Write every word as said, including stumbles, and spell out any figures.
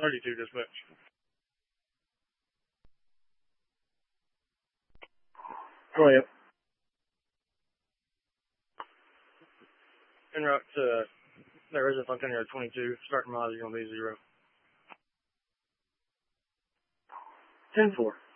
thirty-two dispatch. Go ahead. En route to there is a Fontaine twenty-two. Starting miles is going to be zero. ten four.